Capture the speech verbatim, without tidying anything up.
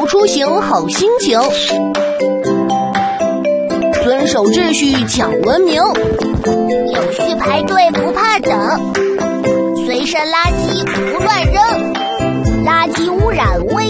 由出行好心情，遵守秩序讲文明， 有序排队不怕等，随身垃圾不乱扔，垃圾污染危